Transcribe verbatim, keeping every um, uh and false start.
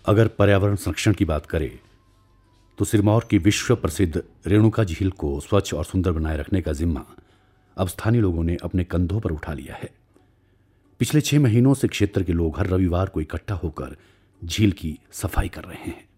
अगर पर्यावरण संरक्षण की बात करें तो सिरमौर की विश्व प्रसिद्ध रेणुका झील को स्वच्छ और सुंदर बनाए रखने का जिम्मा अब स्थानीय लोगों ने अपने कंधों पर उठा लिया है। पिछले छह महीनों से क्षेत्र के लोग हर रविवार को इकट्ठा होकर झील की सफाई कर रहे हैं।